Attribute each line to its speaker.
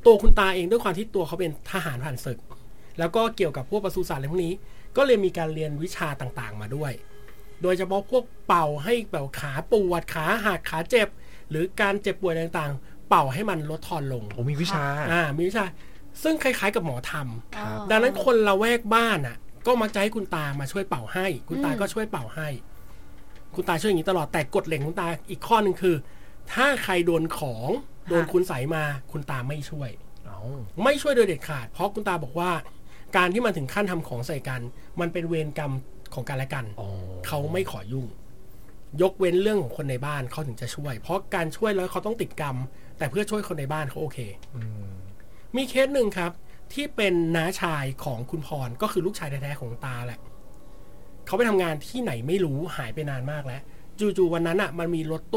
Speaker 1: ตัวคุณตาเองด้วยความที่ตัวเขาเป็นทหารผ่านศึกแล้วก็เกี่ยวกับพวกปศุสัตว์อะไรพวกนี้ก็เลยมีการเรียนวิชาต่างๆมาด้วยโดยเฉพาะพวกเป่าให้แบบขาปวดขาหักขาเจ็บหรือการเจ็บป่วยต่างๆเป่าให้มันลดทอนลง
Speaker 2: มีวิชา
Speaker 1: มีวิชาซึ่งคล้ายๆกับหมอทำดังนั้นคนละแวกบ้านก็มักจะให้คุณตามาช่วยเป่าให้คุณตาก็ช่วยเป่าให้คุณตาช่วยอย่างนี้ตลอดแต่กฎเหล็กคุณตาอีกข้อนึงคือถ้าใครโดนของโดนคุณใส่มาคุณตาไม่ช่วยไม่ช่วยโดยเด็ดขาดเพราะคุณตาบอกว่าการที่มันถึงขั้นทำของใส่กันมันเป็นเวรกรรมของกันและกันเขาไม่ขอยุ่งยกเว้นเรื่องของคนในบ้านเขาถึงจะช่วยเพราะการช่วยแล้วเขาต้องติดกรรมแต่เพื่อช่วยคนในบ้านเขาโอเคมีเคสหนึ่งครับที่เป็นน้าชายของคุณพรก็คือลูกชายแท้ๆของตาแหละเขาไปทำงานที่ไหนไม่รู้หายไปนานมากแล้วจู่ๆวันนั้นมันมีรถ